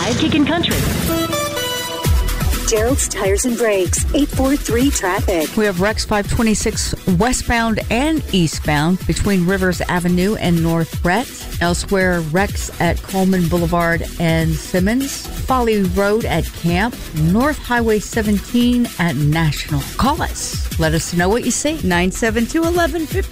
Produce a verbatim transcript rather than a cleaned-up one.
Live Kickin' Country. Gerald's Tires and Brakes, eight four three traffic. We have Rex five twenty-six westbound and eastbound between Rivers Avenue and North Brett. Elsewhere, Rex at Coleman Boulevard and Simmons. Folly Road at Camp. North Highway seventeen at National. Call us. Let us know what you see. nine seven two, one one five